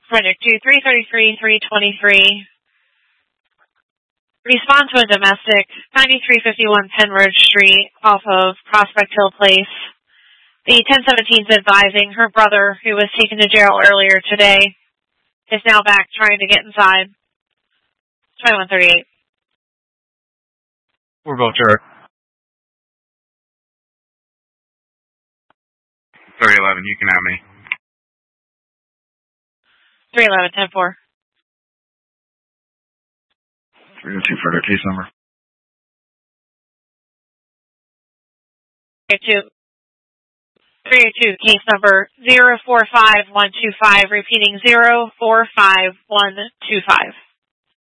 Project 2, 333, 323. Respond to a domestic, 9351 Penridge Street off of Prospect Hill Place. The 1017 is advising her brother, who was taken to jail earlier today, is now back trying to get inside. 2138. We're both Eric. 311, you can have me. 311, 10-4. 302 for their case number. 302, case number 045125, repeating 045125.